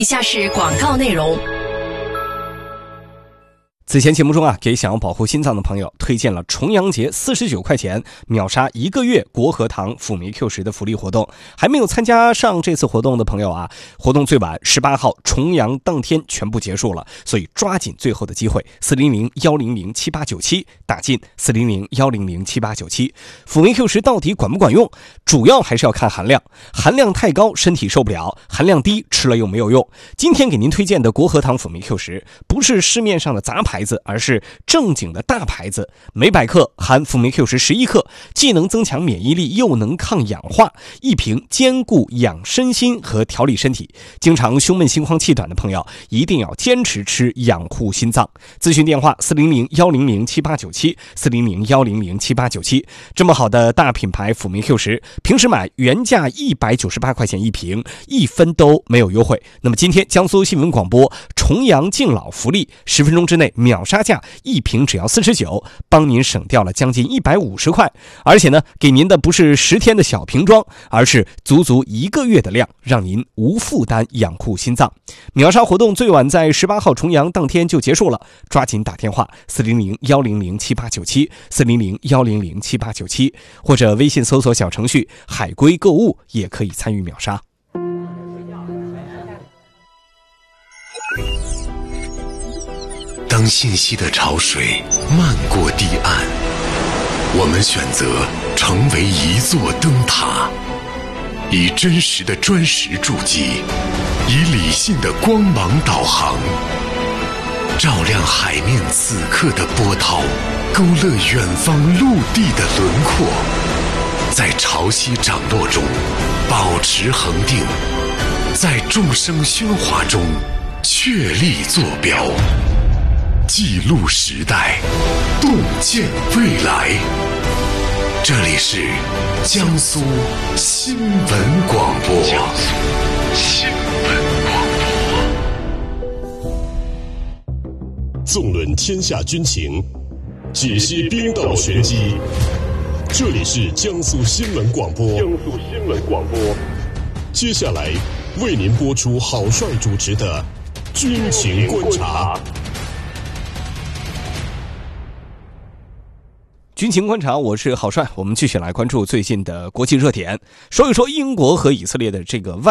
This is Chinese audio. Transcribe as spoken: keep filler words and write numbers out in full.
以下是广告内容。 此前节目中啊，给想要保护心脏的朋友推荐了重阳节四十九块钱秒杀一个月国和堂辅酶 Q 十的福利活动。还没有参加上这次活动的朋友啊，活动最晚十八号重阳当天全部结束了，所以抓紧最后的机会，四零零一零零七八九七打进四零零一零零七八九七。辅酶 Q 十到底管不管用？主要还是要看含量，含量太高身体受不了，含量低吃了又没有用。今天给您推荐的国和堂辅酶 Q 十不是市面上的杂牌子，而是正经的大牌子，每百克含辅酶 Q 十十一克，既能增强免疫力，又能抗氧化，一瓶兼顾养身心和调理身体。经常胸闷心慌气短的朋友，一定要坚持吃，养护心脏。咨询电话四零零一零零七八九七四零零一零零七八九七。这么好的大品牌辅酶 Q 十，平时买原价一百九十八块钱一瓶，一分都没有优惠。那么今天江苏新闻广播重阳敬老福利，十分钟之内秒杀价，一瓶只要四十九，帮您省掉了将近一百五十块。而且呢，给您的不是十天的小瓶装，而是足足一个月的量，让您无负担养护心脏。秒杀活动最晚在十八号重阳当天就结束了，抓紧打电话四零零一零零七八九七四零零一零零七八九七，或者微信搜索小程序海龟购物也可以参与秒杀。 当信息的潮水漫过堤岸，我们选择成为一座灯塔，以真实的砖石筑基，以理性的光芒导航，照亮海面此刻的波涛，勾勒远方陆地的轮廓，在潮汐涨落中保持恒定，在众生喧哗中确立坐标，记录时代，洞见未来。这里是江苏新闻广播。江苏新闻广播。 纵论天下军情，解析兵道玄机。这里是江苏新闻广播。江苏新闻广播。接下来为您播出郝帅主持的军情观察。 军情观察，我是郝帅，我们继续来关注最近的国际热点，说一说英国和以色列的这个外